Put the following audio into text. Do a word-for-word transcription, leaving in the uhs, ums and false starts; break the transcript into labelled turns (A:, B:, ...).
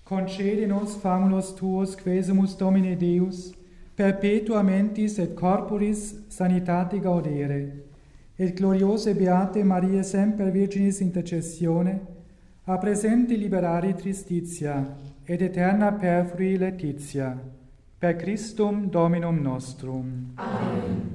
A: Concede nos famulos tuos, quesumus Domine Deus, perpetua mentis et corporis sanitate gaudere, et gloriose beate Maria semper Virginis intercessione, a presenti liberari tristitia, et eterna perfrui laetitia, per Christum Dominum nostrum.
B: Amen.